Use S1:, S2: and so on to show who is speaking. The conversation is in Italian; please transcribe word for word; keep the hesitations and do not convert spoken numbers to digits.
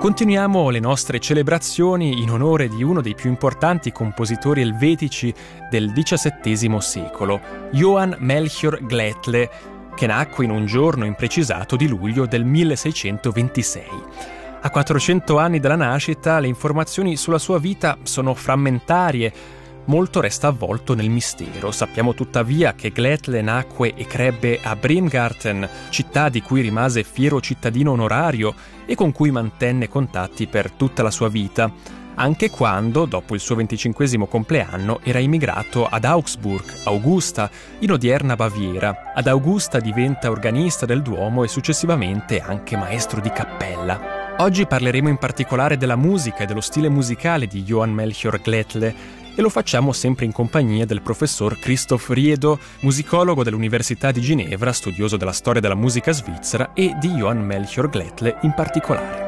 S1: Continuiamo le nostre celebrazioni in onore di uno dei più importanti compositori elvetici del diciassettesimo secolo, Johann Melchior Glättle, che nacque in un giorno imprecisato di luglio del milleseicentoventisei. A quattrocento anni dalla nascita, le informazioni sulla sua vita sono frammentarie. Molto resta avvolto nel mistero. Sappiamo tuttavia che Glättle nacque e crebbe a Bremgarten, città di cui rimase fiero cittadino onorario e con cui mantenne contatti per tutta la sua vita, anche quando, dopo il suo venticinquesimo compleanno, era immigrato ad Augsburg, Augusta, in odierna Baviera. Ad Augusta diventa organista del Duomo e successivamente anche maestro di cappella. Oggi parleremo in particolare della musica e dello stile musicale di Johann Melchior Glättle, e lo facciamo sempre in compagnia del professor Christoph Riedo, musicologo dell'Università di Ginevra, studioso della storia della musica svizzera e di Johann Melchior Glättle in particolare.